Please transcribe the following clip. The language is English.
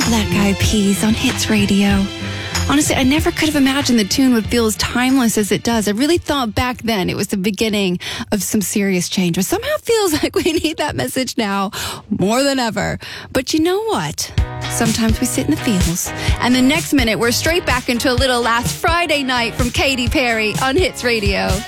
Black Eyed Peas on Hits Radio. Honestly, I never could have imagined the tune would feel as timeless as it does. I really thought back then it was the beginning of some serious change. But somehow it feels like we need that message now more than ever. But you know what? Sometimes we sit in the feels. And the next minute, we're straight back into a little Last Friday Night from Katy Perry on Hits Radio.